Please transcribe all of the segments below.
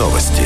новости.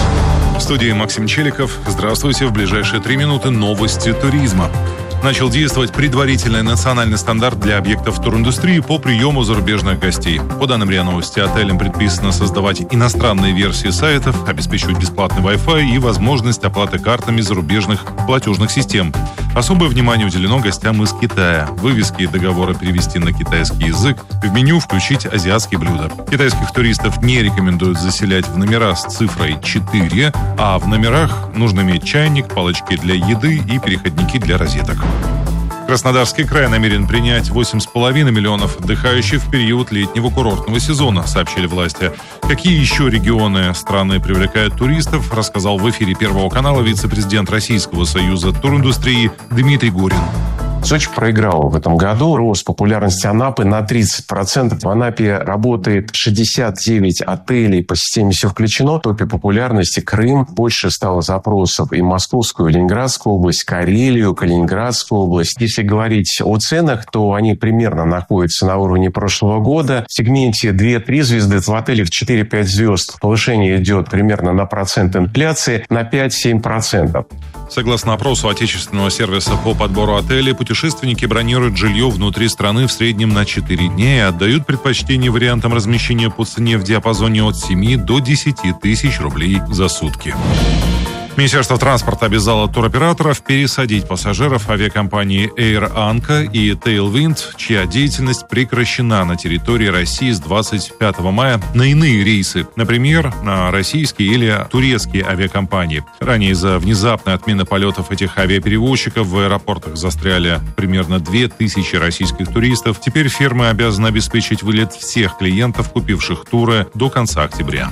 В студии Максим Челиков. Здравствуйте. В ближайшие 3 минуты новости туризма. Начал действовать предварительный национальный стандарт для объектов туриндустрии по приему зарубежных гостей. По данным РИА Новости, отелям предписано создавать иностранные версии сайтов, обеспечивать бесплатный Wi-Fi и возможность оплаты картами зарубежных платежных систем. Особое внимание уделено гостям из Китая. Вывески и договоры перевести на китайский язык. В меню включить азиатские блюда. Китайских туристов не рекомендуют заселять в номера с цифрой 4, а в номерах нужно иметь чайник, палочки для еды и переходники для розеток. Краснодарский край намерен принять 8,5 миллионов отдыхающих в период летнего курортного сезона, сообщили власти. Какие еще регионы страны привлекают туристов, рассказал в эфире Первого канала вице-президент Российского союза туриндустрии Дмитрий Гурин. Сочи проиграл в этом году. Рост популярности Анапы на 30%. В Анапе работает 69 отелей по системе «Все включено». В топе популярности Крым. Больше стало запросов и Московскую, и Ленинградскую область, Карелию, Калининградскую область. Если говорить о ценах, то они примерно находятся на уровне прошлого года. В сегменте 2-3 звезды, в отелях 4-5 звезд повышение идет примерно на процент инфляции, на 5-7%. Согласно опросу отечественного сервиса по подбору отелей, путешественники бронируют жилье внутри страны в среднем на 4 дня и отдают предпочтение вариантам размещения по цене в диапазоне от 7 до 10 тысяч рублей за сутки. Министерство транспорта обязало туроператоров пересадить пассажиров авиакомпании Air Anka и Tailwind, чья деятельность прекращена на территории России с 25 мая, на иные рейсы, например, на российские или турецкие авиакомпании. Ранее из-за внезапной отмены полетов этих авиаперевозчиков в аэропортах застряли примерно 2000 российских туристов. Теперь фирмы обязаны обеспечить вылет всех клиентов, купивших туры до конца октября.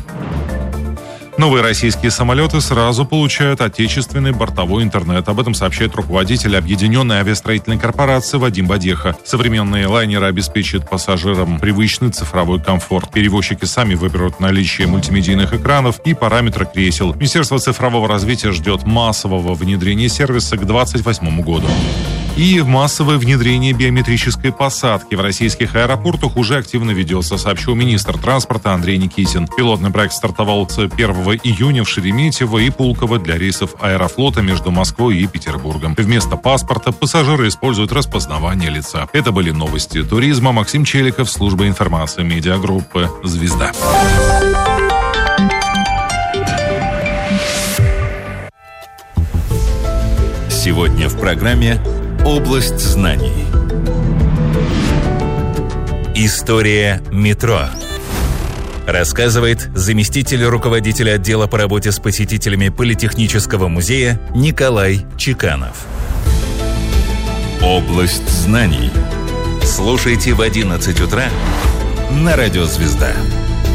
Новые российские самолеты сразу получают отечественный бортовой интернет. Об этом сообщает руководитель Объединенной авиастроительной корпорации Вадим Бодеха. Современные лайнеры обеспечат пассажирам привычный цифровой комфорт. Перевозчики сами выберут наличие мультимедийных экранов и параметры кресел. Министерство цифрового развития ждет массового внедрения сервиса к 2028 году. И массовое внедрение биометрической посадки в российских аэропортах уже активно ведется, сообщил министр транспорта Андрей Никитин. Пилотный проект стартовал с 1 июня в Шереметьево и Пулково для рейсов Аэрофлота между Москвой и Петербургом. Вместо паспорта пассажиры используют распознавание лица. Это были новости туризма. Максим Челиков, служба информации медиагруппы «Звезда». Сегодня в программе «Область знаний». История метро. Рассказывает заместитель руководителя отдела по работе с посетителями Политехнического музея Николай Чеканов. «Область знаний». Слушайте в 11 утра на радио «Звезда».